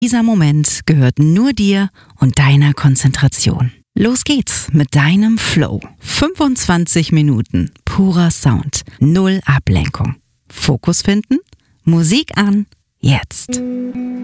Dieser Moment gehört nur dir und deiner Konzentration. Los geht's mit deinem Flow. 25 Minuten purer Sound, 0 Ablenkung. Fokus finden, Musik an, jetzt.